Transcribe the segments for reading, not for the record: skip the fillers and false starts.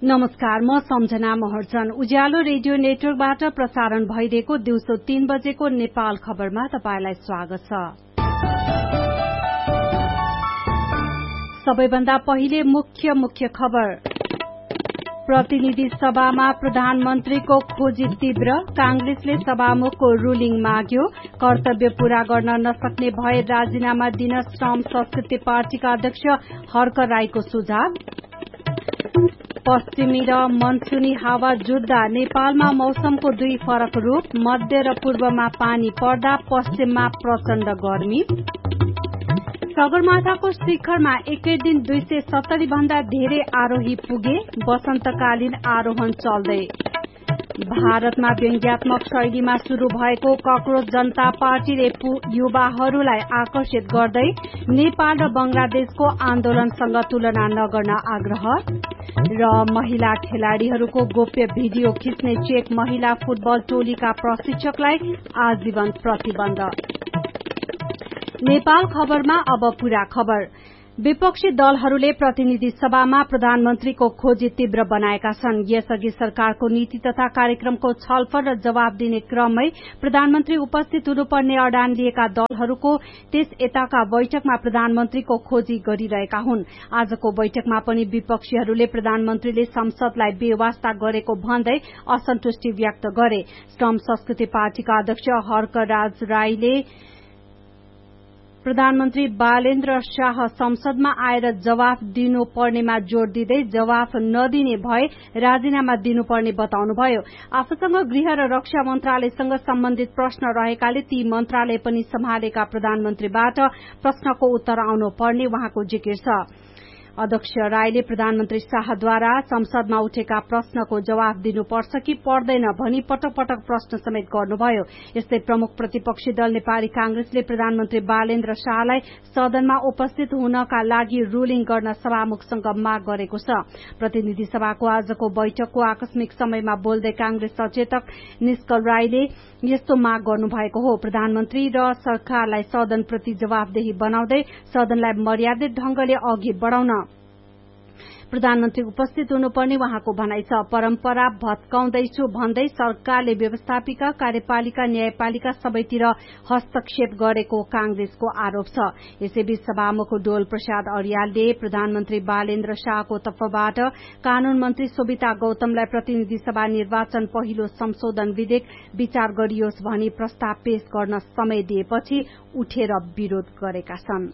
नमस्कार, म सम्झना महर्जन। उज्यालो रेडियो नेटवर्कबाट प्रसारण भइरहेको दिउँसो 3 बजेको नेपाल खबरमा तपाईलाई स्वागत छ। सबैभन्दा पहिले मुख्य खबर। प्रतिनिधि सभामा प्रधानमन्त्रीको खोजी तीव्र, कांग्रेसले सभामुखको रुलिङ माग्यो। कर्तव्य पूरा गर्न नसक्ने भए राजीनामा दिन श्रम संस्कृति पार्टीका अध्यक्ष हर्क राईको सुझाव। पश्चिमी र मनसुनी हावा जुत्दा नेपालमा मौसमको दुई फरक रूप, मध्य र पूर्वमा पानी पर्दा पश्चिममा प्रचण्ड गर्मी। सगरमाथाको शिखरमा एकै दिन 270 भन्दा धेरै आरोही पुगे, वसन्तकालीन आरोहण चल्दै। भारतमा व्यङ्ग्यात्मक शैलीमा शुरू भएको कक्रोच जनता पार्टीले युवाहरूलाई आकर्षित गर्दै नेपाल र बंगलादेशको आन्दोलनसँग तुलना नगर्न आग्रह। र महिला खेलाड़ीहरूको गोप्य भिडियो खिच्ने चेक महिला फुटबल टोलीका प्रशिक्षकलाई आजीवन प्रतिबन्ध। नेपाल खबरमा अब पूरा खबर। विपक्षी दलहरूले प्रतिनिधि सभामा प्रधानमन्त्रीको खोजी तीव्र बनाएका छन्। यसअघि सरकारको नीति तथा कार्यक्रमको छलफल र जवाब दिने क्रममै प्रधानमन्त्री उपस्थित हुनुपर्ने अडान लिएका दलहरूको त्यस यताका बैठकमा प्रधानमन्त्रीको खोजी गरिरहेका हुन्। आजको बैठकमा पनि विपक्षीहरूले प्रधानमन्त्रीले संसदलाई बेवास्ता गरेको भन्दै असन्तुष्टि व्यक्त गरे। श्रम संस्कृति पार्टीका अध्यक्ष हर्क राज राईले प्रधानमन्त्री बालेन्द्र शाह संसदमा आएर जवाफ दिनुपर्नेमा जोड़ दिँदै जवाफ नदिने भए राजीनामा दिनुपर्ने बताउनुभयो। आफूसँग गृह र रक्षा मन्त्रालयसँग सम्बन्धित प्रश्न रहेकाले ती मन्त्रालय पनि सम्हालेका प्रधानमन्त्रीबाट प्रश्नको उत्तर आउनु पर्ने उहाँको जिकिर छ। अध्यक्ष राईले प्रधानमन्त्री शाहद्वारा संसदमा उठेका प्रश्नको जवाफ दिनुपर्छ कि पर्दैन भनी पटक पटक प्रश्न समेत गर्नुभयो। यस्तै प्रमुख प्रतिपक्षी दल नेपाली कांग्रेसले प्रधानमन्त्री बालेन्द्र शाहलाई सदनमा उपस्थित हुनका लागि रुलिङ गर्न सभामुखसँग माग गरेको छ। प्रतिनिधि सभाको आजको बैठकको आकस्मिक समयमा बोल्दै कांग्रेस सचेतक निष्कल राईले यस्तो माग गर्नुभएको हो। प्रधानमन्त्री र सरकारलाई सदनप्रति जवाफदेही बनाउँदै सदनलाई मर्यादित ढंगले अघि बढ़ाउन प्रधानमन्त्री उपस्थित हुनुपर्ने उहाँको भनाइ छ। परम्परा भत्काउँदैछु भन्दै सरकारले व्यवस्थापिका, कार्यपालिका, न्यायपालिका सबैतिर हस्तक्षेप गरेको कांग्रेसको आरोप छ। यसैबीच सभामुख डोल प्रसाद अर्यालले प्रधानमन्त्री बालेन्द्र शाहको तर्फबाट कानून मन्त्री सोभिता गौतमलाई प्रतिनिधि सभा निर्वाचन पहिलो संशोधन विधेयक विचार गरियोस् भनी प्रस्ताव पेश गर्न समय दिएपछि उठेर विरोध गरेका छन्।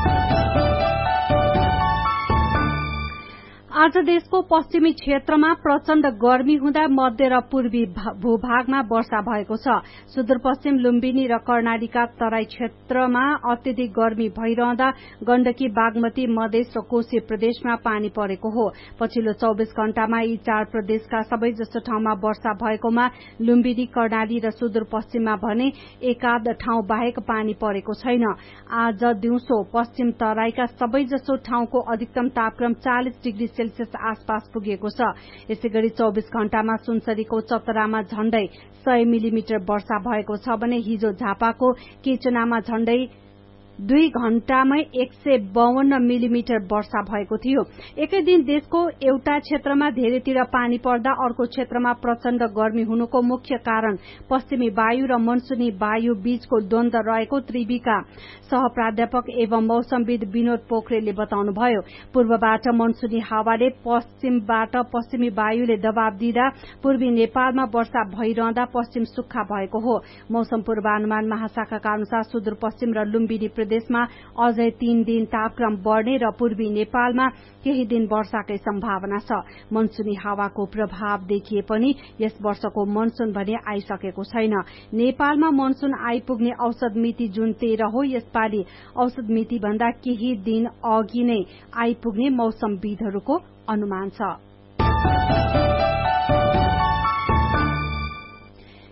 आज देशको पश्चिमी क्षेत्रमा प्रचण्ड गर्मी हुँदा मध्य र पूर्वी भूभागमा वर्षा भएको छ। सुदूरपश्चिम लुम्बिनी र कर्णालीका तराई क्षेत्रमा अत्यधिक गर्मी भइरहँदा गण्डकी, बागमती, मधेस र कोशी प्रदेशमा पानी परेको हो। पछिल्लो 24 घण्टामा यी चार प्रदेशका सबैजसो ठाउँमा वर्षा भएकोमा लुम्बिनी, कर्णाली र सुदूरपश्चिममा भने एकाध ठाउँ बाहेक पानी परेको छैन। आज दिउँसो पश्चिम तराईका सबैजसो ठाउँको अधिकतम तापक्रम 40 डिग्री सेल्सियस आसपास पुगेको छ। यसैगरी 24 घण्टामा सुनसरीको चतरामा झण्डै 100 मिलिमिटर वर्षा भएको छ भने हिजो झापाको केचनामा झण्डै 2 घण्टामै 152 मिलिमिटर वर्षा भएको थियो। एकै दिन देशको एउटा क्षेत्रमा धेरैतिर पानी पर्दा अर्को क्षेत्रमा प्रचण्ड गर्मी हुनुको मुख्य कारण पश्चिमी वायु र मनसुनी वायु बीचको द्वन्द रहेको त्रिवीका सहप्राध्यापक एवं मौसमविद विनोद पोखरेलले बताउनुभयो। पूर्वबाट मनसुनी हावाले पश्चिमबाट पश्चिमी वायुले दबाव दिँदा पूर्वी नेपालमा वर्षा भइरहँदा पश्चिम सुक्खा भएको हो। मौसम पूर्वानुमान महाशाखाका अनुसार सुदूरपश्चिम र लुम्बिनी प्रदेशमा अझै 3 दिन तापक्रम बढ़ने र पूर्वी नेपालमा केही दिन वर्षाकै सम्भावना छ। मनसुनी हावाको प्रभाव देखिए पनि यस वर्षको मनसुन भने आइसकेको छैन। नेपालमा मनसुन आइपुग्ने औसत मिति जुन 13 हो, यसपालि औसत मिति भन्दा केही दिन अघि नै आइपुग्ने मौसमविदहरूको अनुमान छ।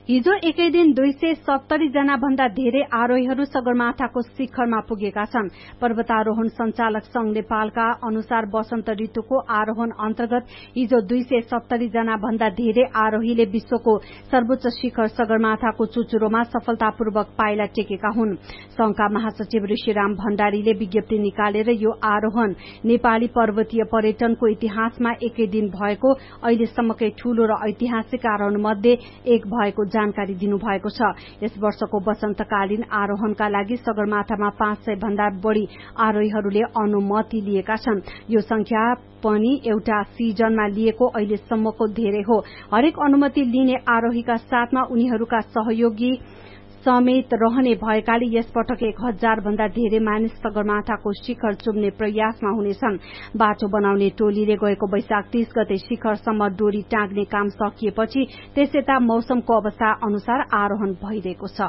हिजो एकै दिन 270 जना भन्दा धेरै आरोहीहरू सगरमाथाको शिखरमा पुगेका छन्। पर्वतारोहण संचालक संघ नेपालका अनुसार वसन्त ऋतुको आरोहण अन्तर्गत हिजो 270 जना भन्दा धेरै आरोहीले विश्वको सर्वोच्च शिखर सगरमाथाको चुचुरोमा सफलतापूर्वक पाइला टेकेका हुन्। संघका महासचिव ऋषिराम भण्डारीले विज्ञप्ति निकालेर यो आरोहण नेपाली पर्वतीय पर्यटनको इतिहासमा एकै दिन भएको अहिलेसम्मकै ठूलो र ऐतिहासिक आरोहण मध्ये एक भएको जानकारी दिनुभएको छ। यस वर्षको वसन्तकालीन आरोहणका लागि सगरमाथामा 500 भन्दा बढ़ी आरोहीहरूले अनुमति लिएका छन्। यो संख्या पनि एउटा सिजनमा लिएको अहिलेसम्मको धेरै हो। हरेक अनुमति लिने आरोहीका साथमा उनीहरूका सहयोगी समेत रहने भएकाले यस पटक 1000 भन्दा धेरै मानिस सगरमाथाको शिखर चुम्ने प्रयासमा हुनेछन्। बाटो बनाउने टोलीले गएको वैशाख 30 गते शिखरसम्म डोरी टाँग्ने काम सकिएपछि त्यसयता मौसमको अवस्था अनुसार आरोहण भइरहेको छ।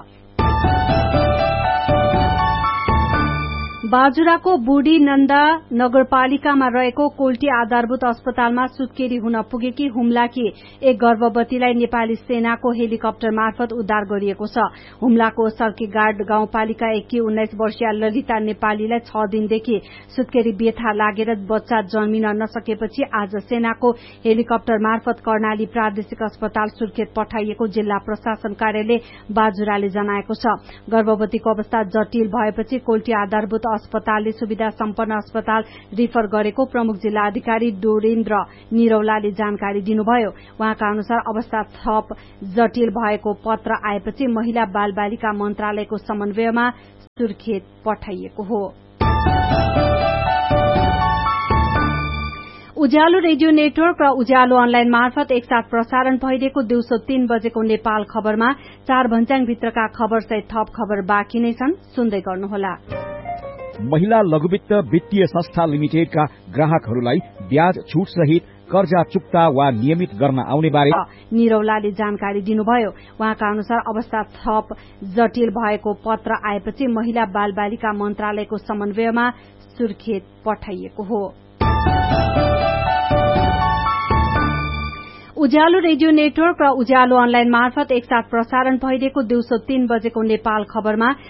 बाजुराको बुढी नन्दा नगरपालिकामा रहेको कोल्टी आधारभूत अस्पतालमा सुत्केरी हुन पुगेकी हुम्लाकी एक गर्भवतीलाई नेपाली सेनाको हेलिकप्टर मार्फत उद्धार गरिएको छ। हुम्लाको सर्कीगाड गाउँपालिका 1 की 19 वर्षीय ललिता नेपालीलाई 6 दिनदेखि सुत्केरी बेथा लागेर बच्चा जन्मिन नसकेपछि आज सेनाको हेलिकप्टर मार्फत कर्णाली प्रादेशिक अस्पताल सुर्खेत पठाइएको जिल्ला प्रशासन कार्यालय बाजुराले जनाएको छ। गर्भवतीको अवस्था जटिल भएपछि कोल्टी आधारभूत अस्पतालले सुविधा सम्पन्न अस्पताल रिफर गरेको प्रमुख जिल्ला अधिकारी डोरेन्द्र निरौलाले जानकारी दिनुभयो। उहाँका अनुसार अवस्था थप जटिल भएको पत्र आएपछि महिला बाल बालिका मन्त्रालयको समन्वयमा सुर्खेत पठाइएको हो। उज्यालो रेडियो नेटवर्क र उज्यालो अनलाइन मार्फत एकसाथ प्रसारण भइरहेको दिउँसो 3 बजेको नेपाल खबरमा 4 भन्ज्याङ भित्रका खबर सहित थप खबर बाँकी नै छन्, सुन्दै गर्नुहोला। महिला लघुवित्त वित्तीय संस्था लिमिटेडका ग्राहकहरूलाई ब्याज छूट सहित कर्जा चुक्ता वा नियमित गर्न आउने बारे निरौलाले जानकारी दिनुभयो। उहाँका अनुसार अवस्था थप जटिल भएको पत्र आएपछि महिला बाल बालिका मन्त्रालयको समन्वयमा सुर्खेत पठाइएको हो। उज्यालो रेडियो नेटवर्क र उज्यालो अनलाइन मार्फत एकसाथ प्रसारण भइरहेको दिउँसो 3 बजेको नेपाल खबरमा